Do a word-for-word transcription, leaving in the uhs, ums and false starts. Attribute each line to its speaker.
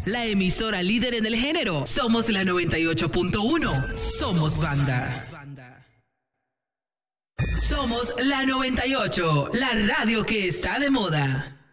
Speaker 1: la emisora líder en el género. Somos la noventa y ocho punto uno. Somos banda. Somos la noventa y ocho, la radio que está de moda.